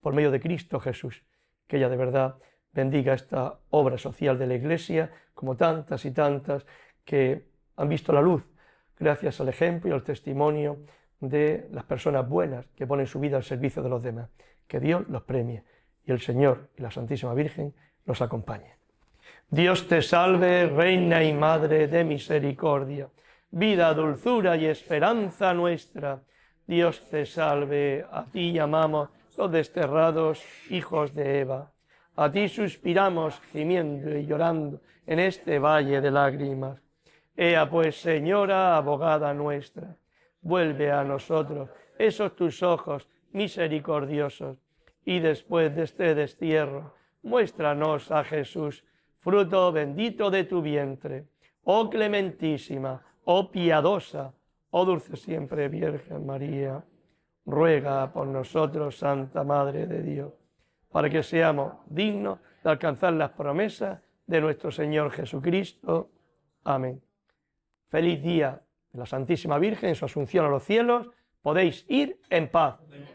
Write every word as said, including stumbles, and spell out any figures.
por medio de Cristo Jesús. Que ella de verdad bendiga esta obra social de la Iglesia, como tantas y tantas que han visto la luz gracias al ejemplo y al testimonio de las personas buenas que ponen su vida al servicio de los demás. Que Dios los premie y el Señor y la Santísima Virgen los acompañe. Dios te salve, Reina y Madre de misericordia, vida, dulzura y esperanza nuestra. Dios te salve, a ti llamamos los desterrados hijos de Eva. A ti suspiramos gimiendo y llorando en este valle de lágrimas. Ea pues, Señora, abogada nuestra, vuelve a nosotros esos tus ojos misericordiosos, y después de este destierro, muéstranos a Jesús, fruto bendito de tu vientre. Oh clementísima, oh piadosa, oh dulce siempre Virgen María, ruega por nosotros, Santa Madre de Dios, para que seamos dignos de alcanzar las promesas de nuestro Señor Jesucristo. Amén. Feliz día de la Santísima Virgen en su asunción a los cielos. Podéis ir en paz.